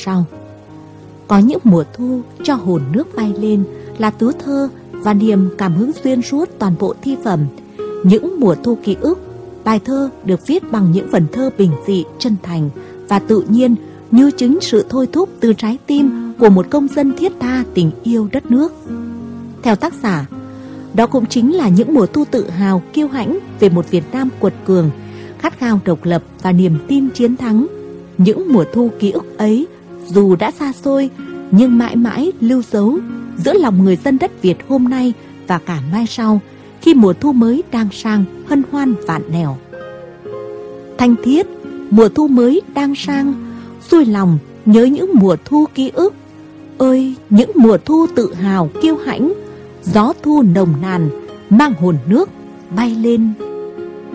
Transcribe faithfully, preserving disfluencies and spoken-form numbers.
sau. Có những mùa thu cho hồn nước bay lên là tứ thơ và niềm cảm hứng xuyên suốt toàn bộ thi phẩm. Những mùa thu ký ức, bài thơ được viết bằng những vần thơ bình dị, chân thành và tự nhiên, như chính sự thôi thúc từ trái tim của một công dân thiết tha tình yêu đất nước. Theo tác giả, đó cũng chính là những mùa thu tự hào, kiêu hãnh về một Việt Nam quật cường, khát khao độc lập và niềm tin chiến thắng. Những mùa thu ký ức ấy, dù đã xa xôi, nhưng mãi mãi lưu dấu giữa lòng người dân đất Việt hôm nay và cả mai sau, khi mùa thu mới đang sang hân hoan vạn nẻo. Thanh thiết, mùa thu mới đang sang, xuôi lòng nhớ những mùa thu ký ức. Ơi, những mùa thu tự hào kiêu hãnh, gió thu nồng nàn mang hồn nước bay lên